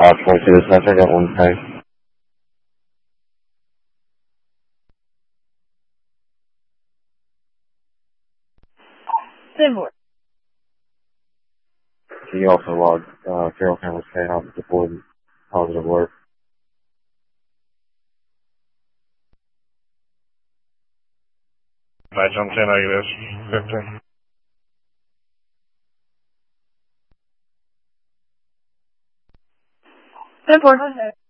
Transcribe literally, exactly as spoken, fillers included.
five twenty-two, this is I got one pay. Similar. Can you also log uh, Carroll Cameras Chaos deployed positive alert? I jumped in, I guess. fifteen. ten four.